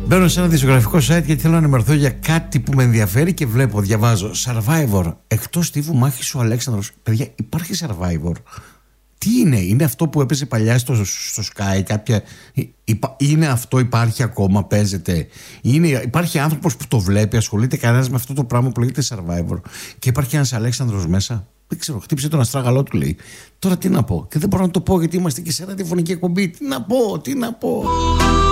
Μπαίνω σε ένα δισκογραφικό site γιατί θέλω να ενημερωθώ για κάτι που με ενδιαφέρει και βλέπω, διαβάζω Survivor. Εκτός τύφου μάχης ο Αλέξανδρος. Παιδιά, υπάρχει Survivor? Τι είναι αυτό που έπαιζε παλιά στο Sky? Είναι αυτό, υπάρχει ακόμα, παίζεται? Υπάρχει άνθρωπος που το βλέπει, ασχολείται κανένας με αυτό το πράγμα που λέγεται Survivor? Και υπάρχει ένας Αλέξανδρος μέσα? Δεν ξέρω, χτύπησε τον αστράγαλό του, λέει. Τώρα τι να πω? Και δεν μπορώ να το πω γιατί είμαστε και σε ραδιοφωνική εκπομπή. Τι να πω?